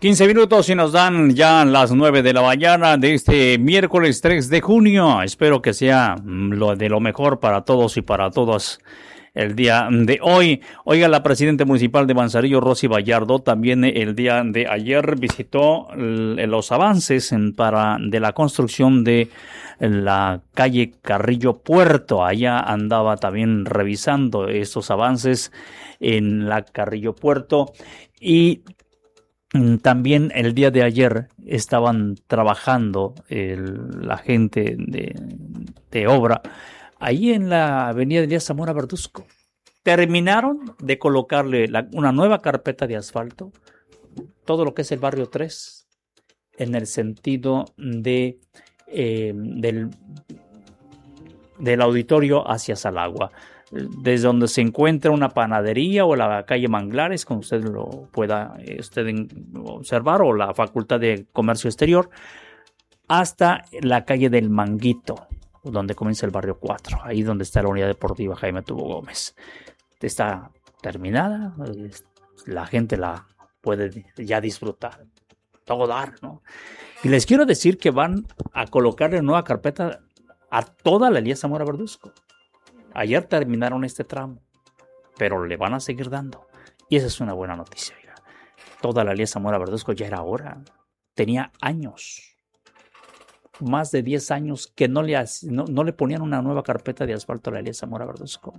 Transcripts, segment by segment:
15 minutos y nos dan ya las 9 de la mañana de este miércoles 3 de junio. Espero que sea lo mejor para todos y para todas el día de hoy. Oiga, la presidenta municipal de Manzanillo, Rosy Vallardo, también el día de ayer visitó los avances de la construcción de la calle Carrillo Puerto. Allá andaba también revisando estos avances en la Carrillo Puerto y también el día de ayer estaban trabajando la gente de obra ahí en la avenida Elías Zamora Verduzco. Terminaron de colocarle una nueva carpeta de asfalto, todo lo que es el barrio 3, en el sentido del auditorio hacia Salagua. Desde donde se encuentra una panadería o la calle Manglares, como usted lo pueda observar, o la Facultad de Comercio Exterior, hasta la calle del Manguito, donde comienza el barrio 4, ahí donde está la unidad deportiva Jaime Tubo Gómez. Está terminada, la gente la puede ya disfrutar, todo dar, ¿no? Y les quiero decir que van a colocarle nueva carpeta a toda la Elías Zamora Verduzco. Ayer terminaron este tramo, pero le van a seguir dando. Y esa es una buena noticia. Mira. Toda la Elías Zamora Verduzco ya era hora. Tenía años, más de 10 años, que no le ponían una nueva carpeta de asfalto a la Elías Zamora Verduzco.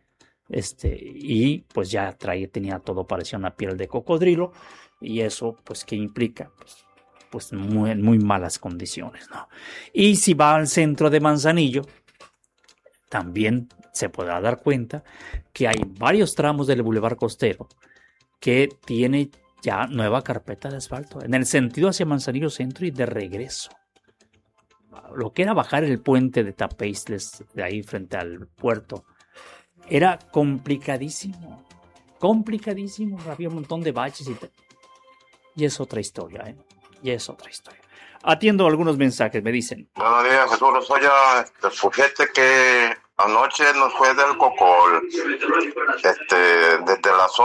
Y pues ya tenía todo, parecía una piel de cocodrilo. Y eso, pues, ¿qué implica? Pues muy, muy malas condiciones, ¿no? Y si va al centro de Manzanillo, también se podrá dar cuenta que hay varios tramos del Boulevard Costero que tiene ya nueva carpeta de asfalto en el sentido hacia Manzanillo Centro y de regreso. Lo que era bajar el puente de Tapeisles de ahí frente al puerto era complicadísimo. Había un montón de baches y es otra historia, Atiendo algunos mensajes, me dicen. Buenos días, Jesús Lozoya. Fíjate que anoche nos fue del Cocol. Desde las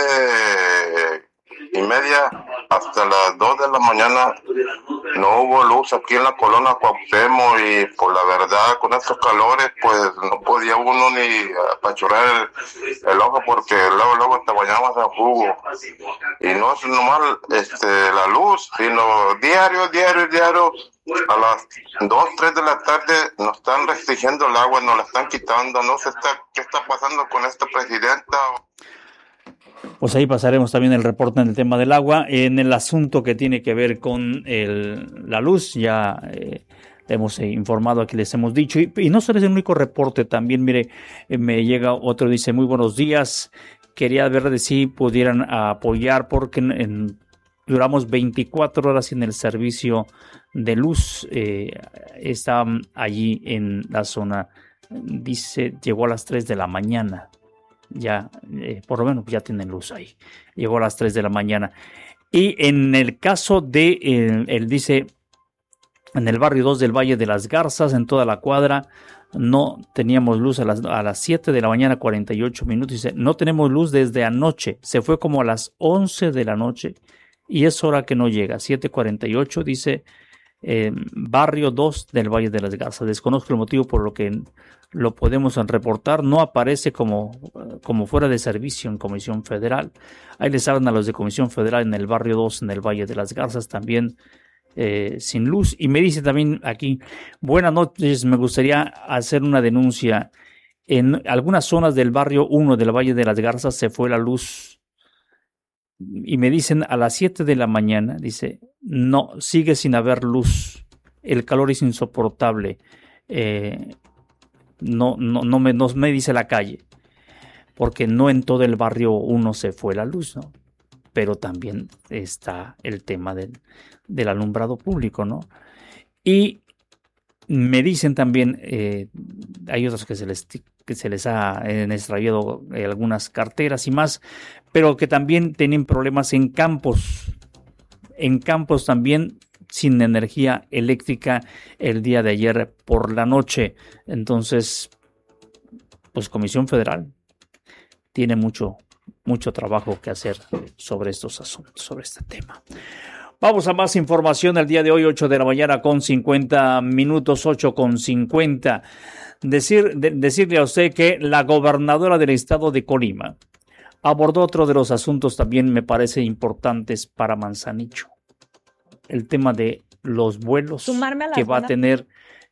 11:30 hasta las 2 de la mañana no hubo luz aquí en la colonia Cuauhtémoc y pues la verdad con estos calores pues no podía uno ni apachurrar el ojo porque luego te bañabas a jugo. Y no es nomás la luz, sino diario a las 2, 3 de la tarde nos están restringiendo el agua, nos la están quitando. No sé qué está pasando con esta presidenta. Pues ahí pasaremos también el reporte en el tema del agua. En el asunto que tiene que ver con la luz, ya hemos informado, aquí les hemos dicho. Y no solo es el único reporte, también, mire, me llega otro, dice, muy buenos días. Quería ver de si pudieran apoyar porque duramos 24 horas en el servicio de luz. Está allí en la zona, dice, llegó a las 3 de la mañana. Ya, por lo menos ya tienen luz ahí. Llegó a las 3 de la mañana. Y en el caso de, él dice, en el barrio 2 del Valle de las Garzas, en toda la cuadra, no teníamos luz a las 7 de la mañana, 48 minutos. Dice, no tenemos luz desde anoche. Se fue como a las 11 de la noche y es hora que no llega. 7:48, dice, barrio 2 del Valle de las Garzas. Desconozco el motivo por lo que lo podemos reportar. No aparece como fuera de servicio en Comisión Federal. Ahí les hablan a los de Comisión Federal en el barrio 2 en el Valle de las Garzas también sin luz. Y me dice también aquí, buenas noches, me gustaría hacer una denuncia. En algunas zonas del barrio 1 del Valle de las Garzas se fue la luz. Y me dicen a las 7 de la mañana, dice, no, sigue sin haber luz. El calor es insoportable. No me dice la calle. Porque no en todo el barrio 1 se fue la luz, ¿no? Pero también está el tema del alumbrado público, ¿no? Y me dicen también, hay otros que se les ha extraviado algunas carteras y más, pero que también tienen problemas en campos también sin energía eléctrica el día de ayer por la noche. Entonces, pues Comisión Federal tiene mucho mucho trabajo que hacer sobre estos asuntos, sobre este tema. Vamos a más información el día de hoy, 8 de la mañana con 50 minutos, 8:50. Decirle a usted que la gobernadora del estado de Colima abordó otro de los asuntos también me parece importantes para Manzanillo. El tema de los vuelos que va a tener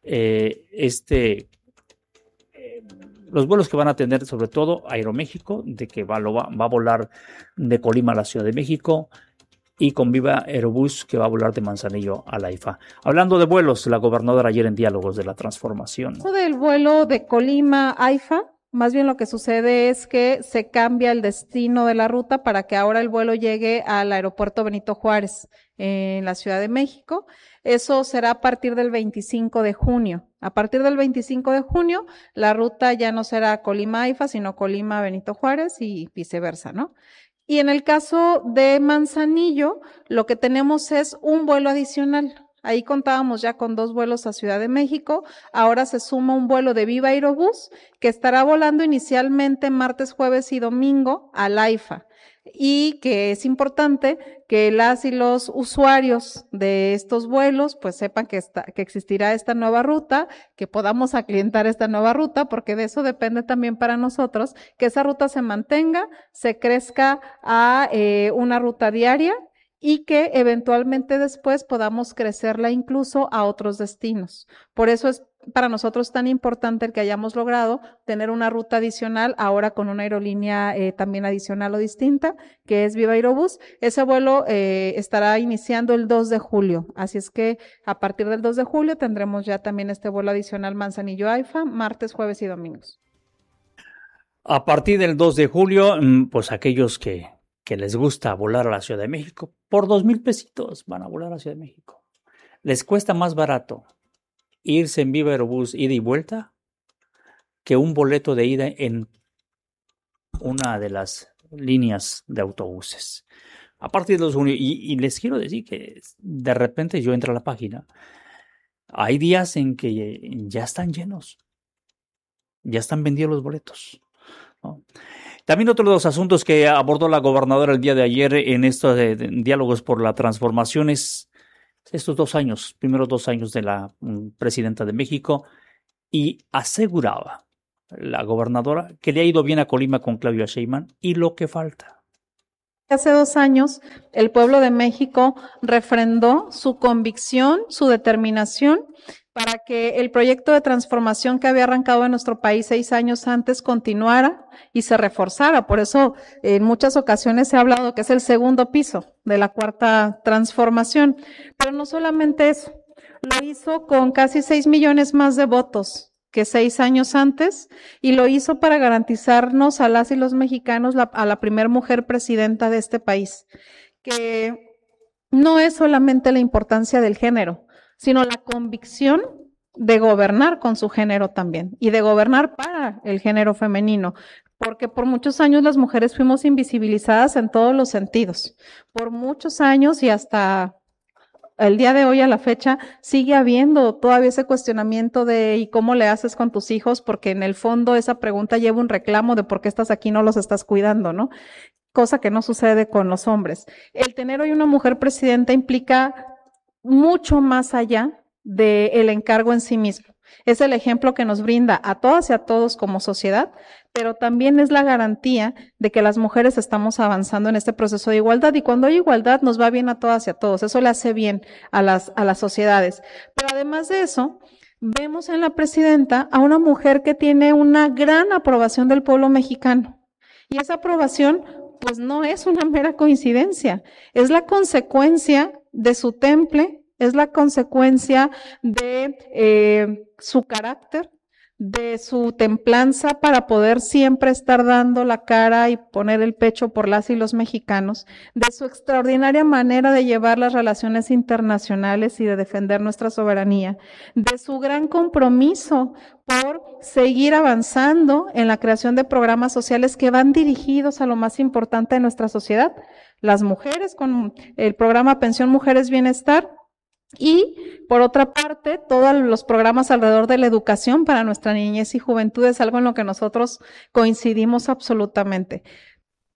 los vuelos que van a tener sobre todo Aeroméxico, de que va a volar de Colima a la Ciudad de México, y con Viva Aerobús, que va a volar de Manzanillo a la IFA. Hablando de vuelos, la gobernadora ayer en Diálogos de la Transformación. Eso del vuelo de Colima a IFA, más bien lo que sucede es que se cambia el destino de la ruta para que ahora el vuelo llegue al aeropuerto Benito Juárez en la Ciudad de México. Eso será a partir del 25 de junio. A partir del 25 de junio, la ruta ya no será Colima-IFA, sino Colima-Benito Juárez y viceversa, ¿no? Y en el caso de Manzanillo, lo que tenemos es un vuelo adicional. Ahí contábamos ya con 2 vuelos a Ciudad de México. Ahora se suma un vuelo de Viva Aerobús que estará volando inicialmente martes, jueves y domingo a la IFA. Y que es importante que las y los usuarios de estos vuelos pues sepan que existirá esta nueva ruta, que podamos aclientar esta nueva ruta, porque de eso depende también para nosotros, que esa ruta se mantenga, se crezca a una ruta diaria y que eventualmente después podamos crecerla incluso a otros destinos. Por eso es para nosotros tan importante el que hayamos logrado tener una ruta adicional, ahora con una aerolínea también adicional o distinta, que es Viva Aerobús. Ese vuelo estará iniciando el 2 de julio, así es que a partir del 2 de julio tendremos ya también este vuelo adicional Manzanillo-IFA, martes, jueves y domingos. A partir del 2 de julio, pues aquellos que les gusta volar a la Ciudad de México, por 2,000 pesitos van a volar a la Ciudad de México. Les cuesta más barato irse en Viva Aerobús ida y vuelta que un boleto de ida en una de las líneas de autobuses. A partir de 2 de junio, y les quiero decir que de repente yo entro a la página, hay días en que ya están llenos, ya están vendidos los boletos, ¿no? También otro de los asuntos que abordó la gobernadora el día de ayer en estos diálogos por la transformación es estos 2 años, primeros 2 años de la presidenta de México, y aseguraba la gobernadora que le ha ido bien a Colima con Claudia Sheinbaum y lo que falta. Hace 2 años, el pueblo de México refrendó su convicción, su determinación para que el proyecto de transformación que había arrancado en nuestro país 6 años antes continuara y se reforzara. Por eso, en muchas ocasiones se ha hablado que es el segundo piso de la cuarta transformación. Pero no solamente eso, lo hizo con casi 6 millones más de votos que 6 años antes, y lo hizo para garantizarnos a las y los mexicanos a la primer mujer presidenta de este país, que no es solamente la importancia del género, sino la convicción de gobernar con su género también, y de gobernar para el género femenino, porque por muchos años las mujeres fuimos invisibilizadas en todos los sentidos, por muchos años y hasta el día de hoy a la fecha sigue habiendo todavía ese cuestionamiento de ¿y cómo le haces con tus hijos? Porque en el fondo esa pregunta lleva un reclamo de por qué estás aquí, no los estás cuidando, ¿no? Cosa que no sucede con los hombres. El tener hoy una mujer presidenta implica mucho más allá del encargo en sí mismo. Es el ejemplo que nos brinda a todas y a todos como sociedad, pero también es la garantía de que las mujeres estamos avanzando en este proceso de igualdad, y cuando hay igualdad nos va bien a todas y a todos, eso le hace bien a las sociedades. Pero además de eso, vemos en la presidenta a una mujer que tiene una gran aprobación del pueblo mexicano, y esa aprobación pues no es una mera coincidencia, es la consecuencia de su temple, es la consecuencia de su carácter, de su templanza para poder siempre estar dando la cara y poner el pecho por las y los mexicanos, de su extraordinaria manera de llevar las relaciones internacionales y de defender nuestra soberanía, de su gran compromiso por seguir avanzando en la creación de programas sociales que van dirigidos a lo más importante de nuestra sociedad, las mujeres con el programa Pensión Mujeres Bienestar, y por otra parte, todos los programas alrededor de la educación para nuestra niñez y juventud es algo en lo que nosotros coincidimos absolutamente.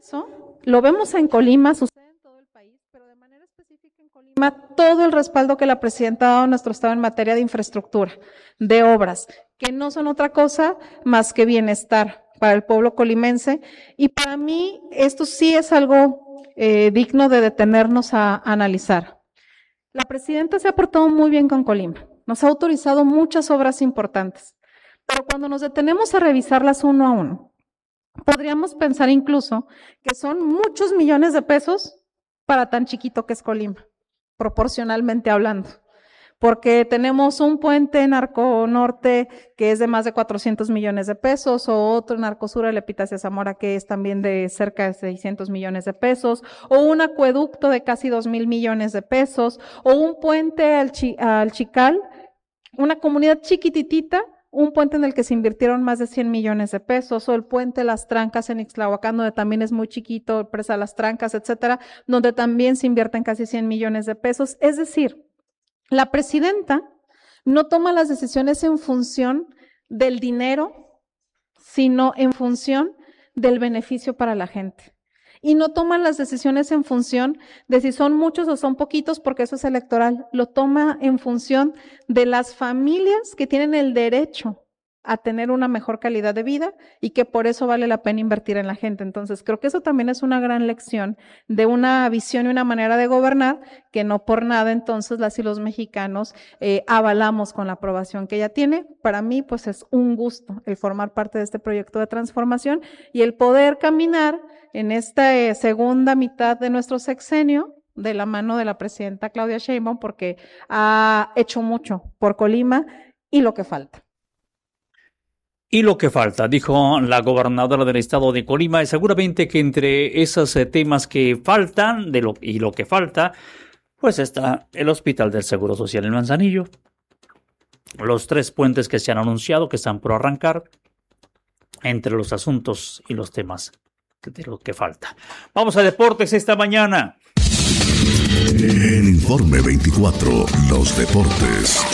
eso, lo vemos en Colima, sucede en todo el país, pero de manera específica en Colima, todo el respaldo que la presidenta ha dado a nuestro estado en materia de infraestructura, de obras, que no son otra cosa más que bienestar para el pueblo colimense. Y para mí esto sí es algo digno de detenernos a analizar. La presidenta se ha portado muy bien con Colima, nos ha autorizado muchas obras importantes, pero cuando nos detenemos a revisarlas uno a uno, podríamos pensar incluso que son muchos millones de pesos para tan chiquito que es Colima, proporcionalmente hablando. Porque tenemos un puente en Arco Norte que es de más de 400 millones de pesos, o otro en Arco Sur, el Epitacia Zamora, que es también de cerca de 600 millones de pesos, o un acueducto de casi 2,000 millones de pesos, o un puente al Chical, una comunidad chiquititita, un puente en el que se invirtieron más de 100 millones de pesos, o el puente Las Trancas en Ixtlahuacán, donde también es muy chiquito, presa Las Trancas, etcétera, donde también se invierten casi 100 millones de pesos. Es decir, la presidenta no toma las decisiones en función del dinero, sino en función del beneficio para la gente. Y no toma las decisiones en función de si son muchos o son poquitos, porque eso es electoral. Lo toma en función de las familias que tienen el derecho a tener una mejor calidad de vida y que por eso vale la pena invertir en la gente. Entonces, creo que eso también es una gran lección de una visión y una manera de gobernar que no por nada entonces las y los mexicanos avalamos con la aprobación que ella tiene. Para mí, pues es un gusto el formar parte de este proyecto de transformación y el poder caminar en esta segunda mitad de nuestro sexenio de la mano de la presidenta Claudia Sheinbaum, porque ha hecho mucho por Colima y lo que falta. Y lo que falta, dijo la gobernadora del estado de Colima, y seguramente que entre esos temas que faltan y lo que falta, pues está el Hospital del Seguro Social en Manzanillo, los 3 puentes que se han anunciado, que están por arrancar, entre los asuntos y los temas de lo que falta. Vamos a deportes esta mañana. En Informe 24, los deportes.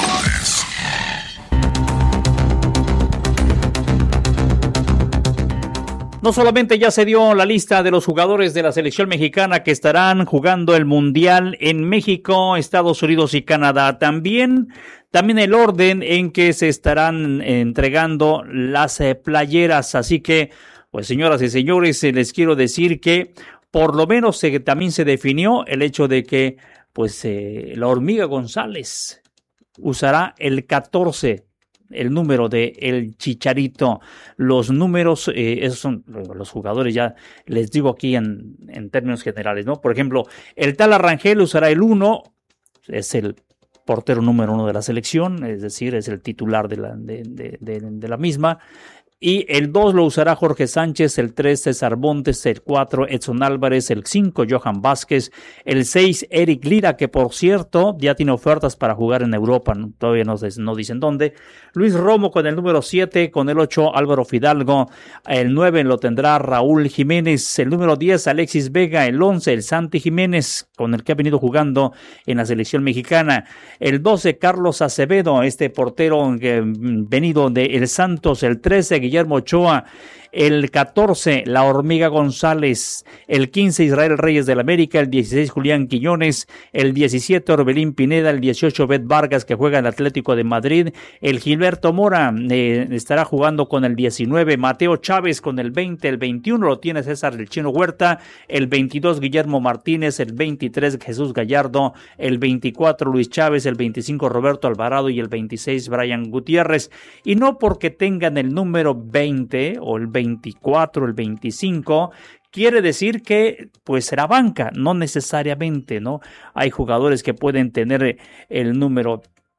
No solamente ya se dio la lista de los jugadores de la selección mexicana que estarán jugando el Mundial en México, Estados Unidos y Canadá, también el orden en que se estarán entregando las playeras. Así que, pues señoras y señores, les quiero decir que por lo menos también se definió el hecho de que pues la Hormiga González usará el 14, el número de el Chicharito. Los números, esos son los jugadores, ya les digo aquí en términos generales, ¿no? Por ejemplo, el Tala Rangel usará el 1, es el portero número 1 de la selección, es decir, es el titular de la misma. Y el 2 lo usará Jorge Sánchez, el 3 César Montes, el 4 Edson Álvarez, el 5 Johan Vázquez, el 6 Eric Lira, que por cierto ya tiene ofertas para jugar en Europa, todavía no dicen dónde. Luis Romo con el número 7, con el 8 Álvaro Fidalgo, el 9 lo tendrá Raúl Jiménez, el número 10 Alexis Vega, el 11 el Santi Jiménez, con el que ha venido jugando en la selección mexicana, el 12 Carlos Acevedo, este portero venido de El Santos, el 13 Guillermo Ochoa, el 14 La Hormiga González, el 15 Israel Reyes del América, el 16 Julián Quiñones, el 17 Orbelín Pineda, el 18 Bet Vargas, que juega en el Atlético de Madrid, el Gilberto Mora estará jugando con el 19, Mateo Chávez con el 20, el 21 lo tiene César el Chino Huerta, el 22 Guillermo Martínez, el 23 Jesús Gallardo, el 24 Luis Chávez, el 25 Roberto Alvarado y el 26 Brian Gutiérrez. Y no porque tengan el número 20 o el 24, el 25, quiere decir que pues será banca, no necesariamente, ¿no? Hay jugadores que pueden tener el número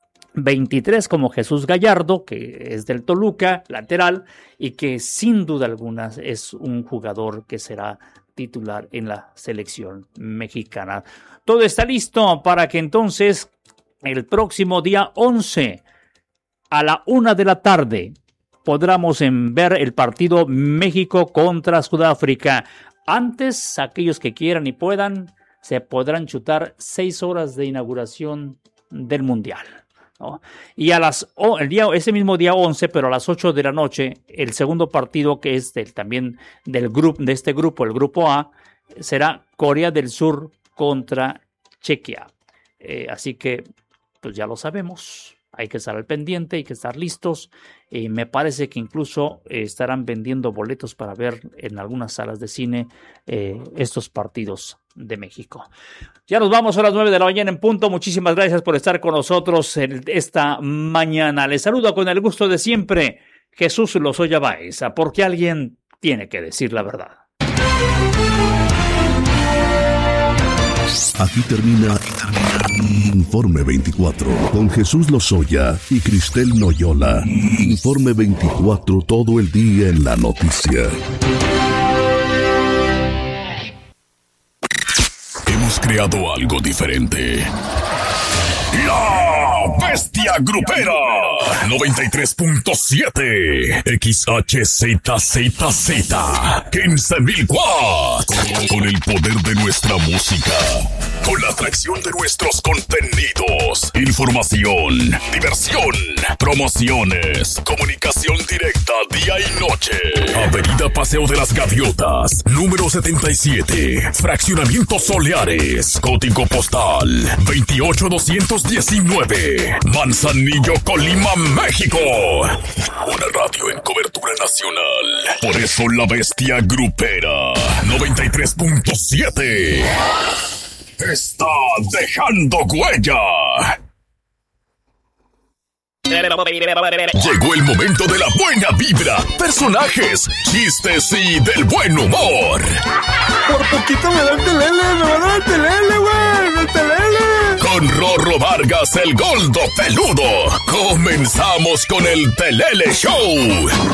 23 como Jesús Gallardo, que es del Toluca, lateral, y que sin duda alguna es un jugador que será titular en la selección mexicana. Todo está listo para que entonces el próximo día 11 a la 1 de la tarde podremos ver el partido México contra Sudáfrica. Antes, aquellos que quieran y puedan, se podrán chutar 6 horas de inauguración del Mundial. ¿no? Y ese mismo día 11, pero a las 8 de la noche, el segundo partido, que es también de este grupo, el grupo A, será Corea del Sur contra Chequia. Así que, pues ya lo sabemos. Hay que estar al pendiente, hay que estar listos. Me parece que incluso estarán vendiendo boletos para ver en algunas salas de cine estos partidos de México. Ya nos vamos a las 9 de la mañana en punto. Muchísimas gracias por estar con nosotros esta mañana. Les saludo con el gusto de siempre, Jesús Lozoya Baeza, porque alguien tiene que decir la verdad. Aquí termina Informe 24 con Jesús Lozoya y Cristel Noyola. Informe 24, todo el día en la noticia. Hemos creado algo diferente. La Bestia Grupera 93.7 XHZZZ 15.000 watts. Con el poder de nuestra música, con la atracción de nuestros contenidos, información, diversión, promociones, comunicación directa día y noche. Avenida Paseo de las Gaviotas, número 77, Fraccionamiento Soleares, código postal 28219, Manzanillo, Colima, México. Una radio en cobertura nacional. Por eso la Bestia Grupera 93.7 está dejando huella. Llegó el momento de la buena vibra, personajes, chistes y del buen humor. Por poquito me da el telele, güey, el telele. Con Rorro Vargas, el Goldo Peludo, comenzamos con el Telele Show.